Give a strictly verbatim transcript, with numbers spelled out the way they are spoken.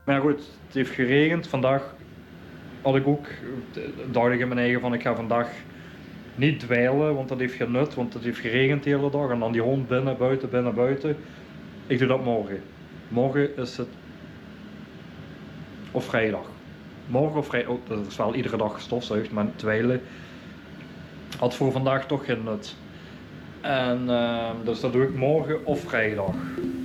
Maar ja, goed, het heeft geregend. Vandaag had ik ook, dacht ik in mijn eigen van ik ga vandaag niet dweilen, want dat heeft geen nut, want het heeft geregend de hele dag. En dan die hond binnen, buiten, binnen, buiten. Ik doe dat morgen. Morgen is het, of vrijdag. Morgen of vrijdag, oh, dat is wel iedere dag gestofzuigd, maar dweilen had voor vandaag toch geen nut. En uh, dus dat doe ik morgen of vrijdag.